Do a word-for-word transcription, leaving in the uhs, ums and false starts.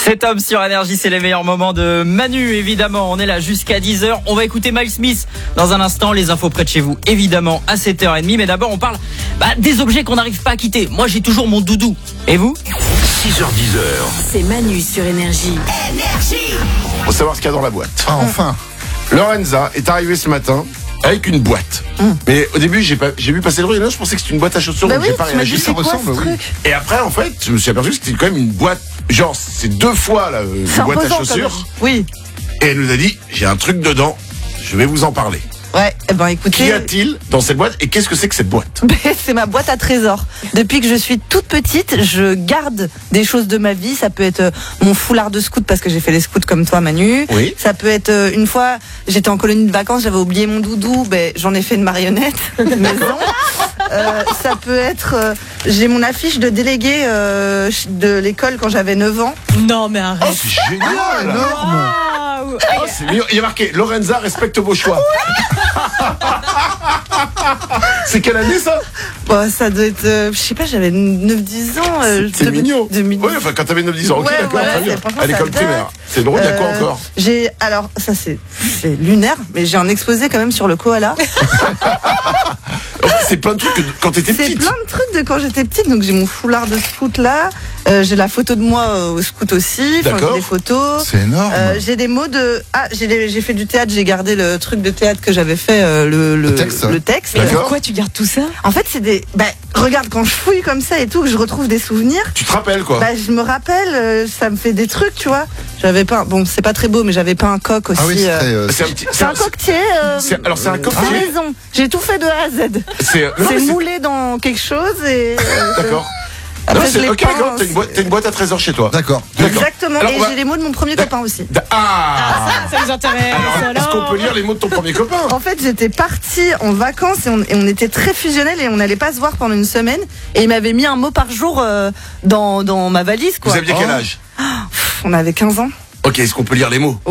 Cet homme sur Énergie, c'est les meilleurs moments de Manu, évidemment. On est là jusqu'à dix heures. On va écouter Miles Smith dans un instant. Les infos près de chez vous, évidemment, à sept heures trente. Mais d'abord, on parle bah, des objets qu'on n'arrive pas à quitter. Moi, j'ai toujours mon doudou. Et vous ? six heures dix heures. C'est Manu sur Énergie. Énergie. Faut savoir ce qu'il y a dans la boîte. Ah, enfin. Lorenza est arrivée ce matin avec une boîte. Mmh. Mais au début, j'ai, pas, j'ai vu passer le bruit. Là, je pensais que c'était une boîte à chaussures. Bah donc oui, j'ai pas réagi. Ça ressemble, oui. Et après, en fait, je me suis aperçu que c'était quand même une boîte. Genre, c'est deux fois là, une boîte à chaussures. Oui. Et elle nous a dit, j'ai un truc dedans. Je vais vous en parler. Ouais, eh ben écoutez. Qu'y a-t-il dans cette boîte et qu'est-ce que c'est que cette boîte ? C'est ma boîte à trésors. Depuis que je suis toute petite, je garde des choses de ma vie. Ça peut être mon foulard de scout parce que j'ai fait les scouts comme toi, Manu. Oui. Ça peut être une fois, j'étais en colonie de vacances, j'avais oublié mon doudou, ben j'en ai fait une marionnette maison. Euh, ça peut être, euh, j'ai mon affiche de délégué euh, de l'école quand j'avais neuf ans. Non mais arrête. Oh, c'est génial! Ah, énorme! Wow. Oh, c'est mignon. Il y a marqué Lorenza respecte vos choix. C'est quelle année ça? Bon, ça doit être, euh, je sais pas, j'avais neuf dix ans. Euh, c'est de, mignon. De, de, oui, enfin quand t'avais neuf dix ans, ok, ouais, d'accord, voilà, très bien. franchement, À l'école ça primaire. date. C'est drôle, il y a quoi Euh, encore? J'ai, alors ça c'est, c'est lunaire, mais j'ai un exposé quand même sur le koala. C'est plein de trucs que quand t'étais C'est petite. plein de trucs de quand j'étais petite. Donc j'ai mon foulard de scout là, euh, j'ai la photo de moi euh, au scout aussi. Enfin, D'accord. j'ai des photos. C'est énorme. Euh, j'ai des mots de. Ah, j'ai, des- j'ai fait du théâtre. J'ai gardé le truc de théâtre que j'avais fait, euh, le, le, Le texte. le texte. Mais D'accord. pourquoi tu gardes tout ça? En fait, c'est des. Bah, regarde, quand je fouille comme ça et tout, que je retrouve des souvenirs. Tu te rappelles quoi? Bah, je me rappelle, euh, ça me fait des trucs, tu vois. J'avais pas. Bon, c'est pas très beau, mais j'avais pas un coq aussi. Ah oui, c'est euh, très. euh, C'est un petit. C'est un coquetier. Euh, c'est- alors c'est un c'est coquetier. maison. J'ai tout fait de A à Z. C'est. non, C'est mais c'est- moulé dans quelque chose et. euh, D'accord. Après, Non, je c'est- l'ai ok, peint, d'accord. T'as une boîte, t'as une boîte à trésors chez toi. D'accord. D'accord. Exactement. Alors, et on va- j'ai les mots de mon premier copain aussi. Da- Ah. Ça nous intéresse. Alors, est-ce qu'on alors. peut lire les mots de ton premier copain? En fait, j'étais partie en vacances et on, et on était très fusionnels et on n'allait pas se voir pendant une semaine. Et il m'avait mis un mot par jour euh, dans, dans ma valise, quoi. Vous aviez quel Oh. âge? Pff, on avait quinze ans. Ok, est-ce qu'on peut lire les mots?